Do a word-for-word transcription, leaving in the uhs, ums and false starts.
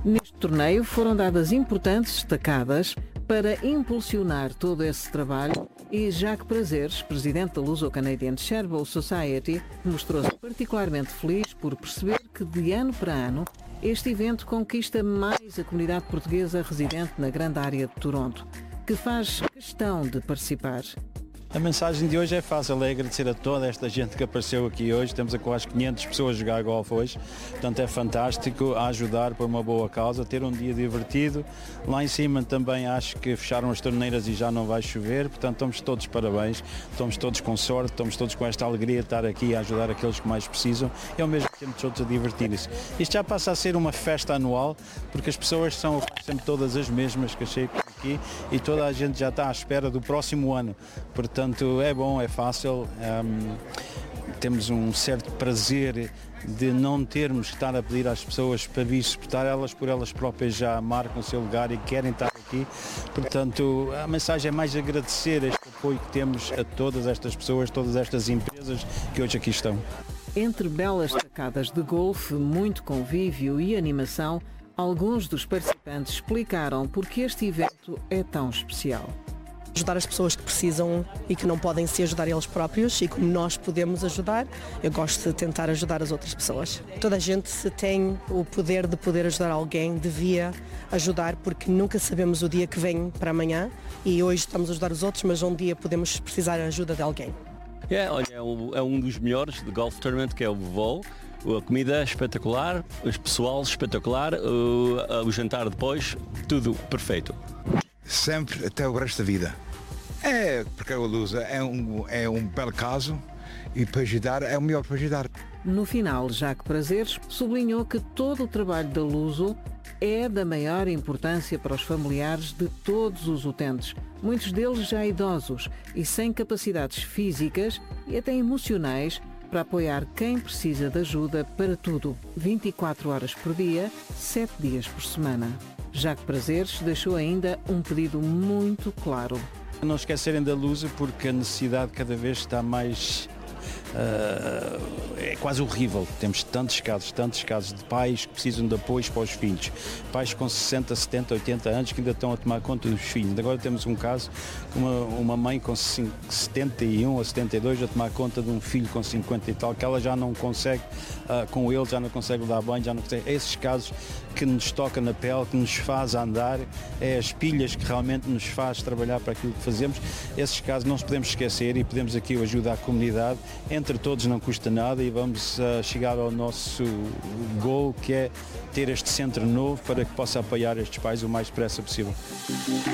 Neste torneio foram dadas importantes destacadas para impulsionar todo esse trabalho e Jacques Prazeres, presidente da Luso-Canadian Charitable Society, mostrou-se particularmente feliz por perceber que de ano para ano este evento conquista mais a comunidade portuguesa residente na grande área de Toronto, que faz questão de participar. A mensagem de hoje é fácil, é agradecer a toda esta gente que apareceu aqui hoje. Temos a quase quinhentas pessoas a jogar golfe hoje, portanto é fantástico, a ajudar por uma boa causa, ter um dia divertido. Lá em cima também acho que fecharam as torneiras e já não vai chover, portanto estamos todos parabéns, estamos todos com sorte, estamos todos com esta alegria de estar aqui a ajudar aqueles que mais precisam e ao mesmo tempo todos a divertirem-se. Isto já passa a ser uma festa anual, porque as pessoas são sempre todas as mesmas que achei aqui e toda a gente já está à espera do próximo ano, portanto Portanto, é bom, é fácil, um, temos um certo prazer de não termos que estar a pedir às pessoas para vir suportar, elas por elas próprias já marcam o seu lugar e querem estar aqui. Portanto, a mensagem é mais agradecer este apoio que temos a todas estas pessoas, todas estas empresas que hoje aqui estão. Entre belas tacadas de golfe, muito convívio e animação, alguns dos participantes explicaram porque este evento é tão especial. Ajudar as pessoas que precisam e que não podem se ajudar eles próprios e como nós podemos ajudar, eu gosto de tentar ajudar as outras pessoas. Toda a gente, se tem o poder de poder ajudar alguém, devia ajudar, porque nunca sabemos o dia que vem para amanhã e hoje estamos a ajudar os outros, mas um dia podemos precisar da ajuda de alguém. É, olha, é um, é um dos melhores de Golf Tournament, que é o voo. A comida é espetacular, o pessoal espetacular, o, o jantar depois, tudo perfeito. Sempre até o resto da vida. É, porque o Luso é um, é um belo caso e para ajudar é o melhor para ajudar. No final, Jacques Prazeres sublinhou que todo o trabalho da Luso é da maior importância para os familiares de todos os utentes, muitos deles já idosos e sem capacidades físicas e até emocionais para apoiar quem precisa de ajuda para tudo, vinte e quatro horas por dia, sete dias por semana. Jacques Prazeres deixou ainda um pedido muito claro. Não esquecerem da Luso, porque a necessidade cada vez está mais... Uh, é quase horrível. Temos tantos casos, tantos casos de pais que precisam de apoio para os filhos. Pais com sessenta, setenta, oitenta anos que ainda estão a tomar conta dos filhos. Agora temos um caso, uma, uma mãe com setenta e um ou setenta e dois a tomar conta de um filho com cinquenta e tal, que ela já não consegue, uh, com ele, já não consegue dar banho, já não consegue. Esses casos que nos toca na pele, que nos faz andar, é as pilhas que realmente nos faz trabalhar para aquilo que fazemos. Esses casos não os podemos esquecer e podemos aqui ajudar a comunidade. Entre todos não custa nada e vamos uh, chegar ao nosso goal, que é ter este centro novo para que possa apoiar estes pais o mais depressa possível.